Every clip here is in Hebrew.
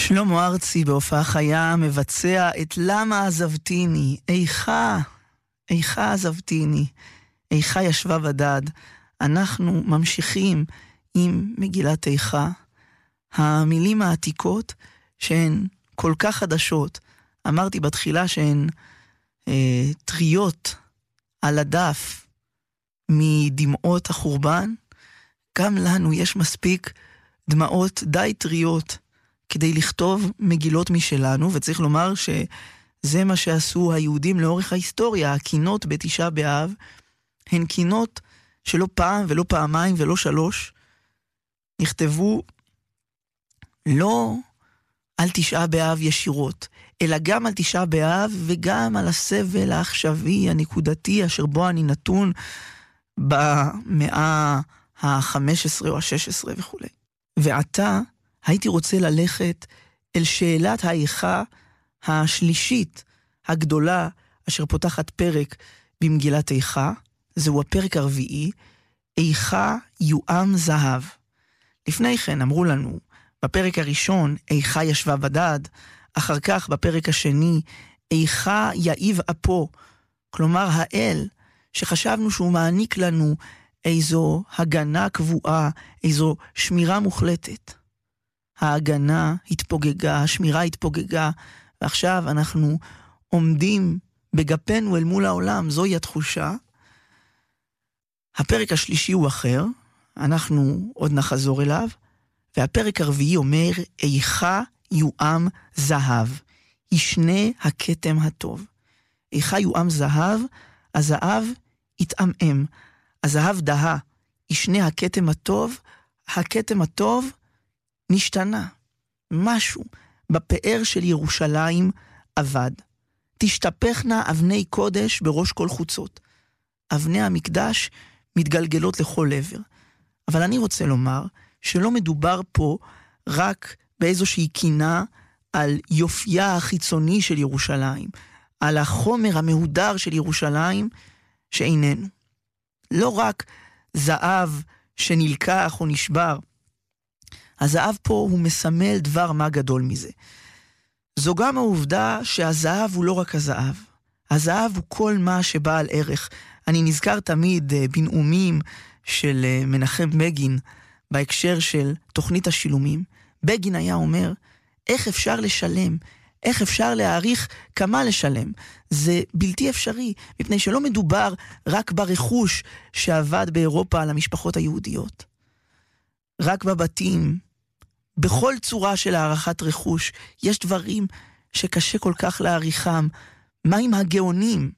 שלמה ארצי בהופעה חיה מבצע את למה עזבתיני, איכה עזבתיני, איכה ישבה בדד. אנחנו ממשיכים עם מגילת איכה. המילים העתיקות שהן כל כך חדשות, אמרתי בתחילה שהן טריות על הדף מדמעות החורבן. גם לנו יש מספיק דמעות די טריות כדי לכתוב מגילות משלנו, וצריך לומר שזה מה שעשו היהודים לאורך ההיסטוריה. הקינות בתשעה באב הן קינות שלא פעם ולא פעמיים ולא שלוש נכתבו לא על תשעה באב ישירות, אלא גם על תשעה באב וגם על הסבל העכשווי הנקודתי אשר בו אני נתון במאה ה-15 או ה-16 וכו'. ועתה הייתי רוצה ללכת אל שאלת האיכה השלישית הגדולה אשר פותחת פרק במגילת איכה. זהו הפרק הרביעי, איכה יועם זהב. לפני כן אמרו לנו בפרק הראשון איכה ישבה בדד, אחר כך בפרק השני איכה יאיב אפו, כלומר האל שחשבנו שהוא מעניק לנו איזו הגנה קבועה, איזו שמירה מוחלטת. ההגנה התפוגגה, השמירה התפוגגה, ועכשיו אנחנו עומדים בגפנו אל מול העולם, זוהי התחושה. הפרק השלישי הוא אחר, אנחנו עוד נחזור אליו, והפרק הרביעי אומר, איכה יועם זהב, ישנה הכתם הטוב. איכה יועם זהב, הזהב יתעמם, הזהב דהה, ישנה הכתם הטוב, הכתם הטוב נשתנה. משהו בפאר של ירושלים עבד. תשתפכנה אבני קודש בראש כל חוצות. אבני המקדש מתגלגלות לכל עבר. אבל אני רוצה לומר שלא מדובר פה רק באיזושהי קינה על יופייה החיצוני של ירושלים, על החומר המהודר של ירושלים שאיננו. לא רק זהב שנלקח או נשבר. הזהב פה הוא מסמל דבר מה גדול מזה. זו גם העובדה שהזהב הוא לא רק הזהב. הזהב הוא כל מה שבעל ערך. אני נזכר תמיד בנאומים של מנחם בגין בהקשר של תוכנית השילומים. בגין היה אומר, איך אפשר לשלם? איך אפשר להעריך כמה לשלם? זה בלתי אפשרי, מפני שלא מדובר רק ברכוש שעבד באירופה על המשפחות היהודיות. רק בבתים, בכל צורה של הערכת רכוש, יש דברים שקשה כל כך להעריכם. מה עם הגאונים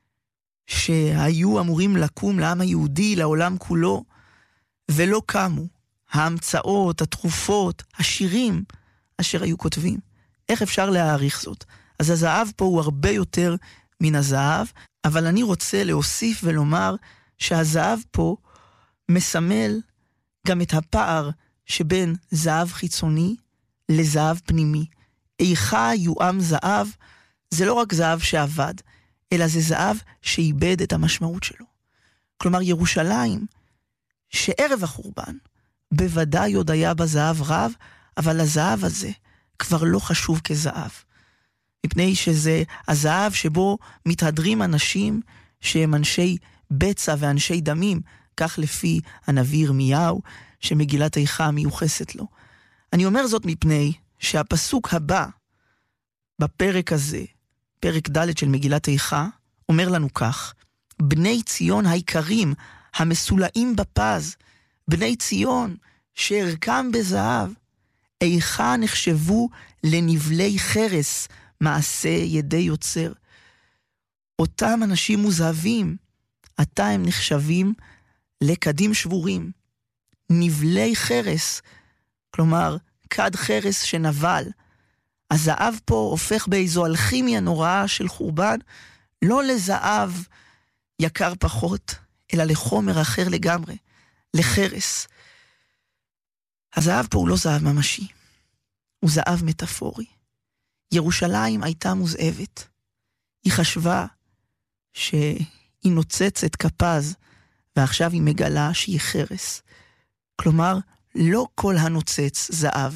שהיו אמורים לקום לעם היהודי, לעולם כולו, ולא קמו? ההמצאות, התרופות, השירים אשר היו כותבים. איך אפשר להעריך זאת? אז הזהב פה הוא הרבה יותר מן הזהב, אבל אני רוצה להוסיף ולומר שהזהב פה מסמל גם את הפער שבין זהב חיצוני לזהב פנימי. איכה יועם זהב, זה לא רק זהב שעבד, אלא זה זהב שאיבד את המשמעות שלו. כלומר ירושלים, שערב החורבן, בוודאי עוד היה בזהב רב, אבל הזהב הזה כבר לא חשוב כזהב. מפני שזה הזהב שבו מתהדרים אנשים שהם אנשי בצע ואנשי דמים, כך לפי הנביא ירמיהו, שמגילת איכה מיוחסת לו. אני אומר זאת מפני שהפסוק הבא בפרק הזה, פרק ד' של מגילת איכה, אומר לנו כך, בני ציון היקרים, המסולאים בפז, בני ציון שערכם בזהב, איכה נחשבו לנבלי חרס, מעשה ידי יוצר. אותם אנשים מוזהבים, עתה הם נחשבים לקדים שבורים, נבלי חרס, כלומר כד חרס שנבל. הזהב פה הופך באיזו אלכימיה נוראה של חורבן, לא לזהב יקר פחות, אלא לחומר אחר לגמרי, לחרס. הזהב פה הוא לא זהב ממשי, הוא זהב מטאפורי. ירושלים הייתה מוזהבת. היא חשבה שהיא נוצצת כפז, ועכשיו היא מגלה שהיא חרס. כלומר, לא כל הנוצץ זהב,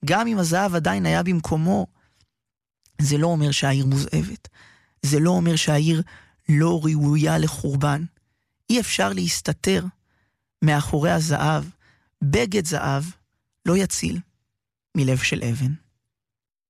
גם אם הזהב עדיין היה במקומו, זה לא אומר שהעיר מוזאבת. זה לא אומר שהעיר לא ראויה לחורבן. אי אפשר להסתתר מאחורי הזהב. בגד זהב לא יציל מלב של אבן.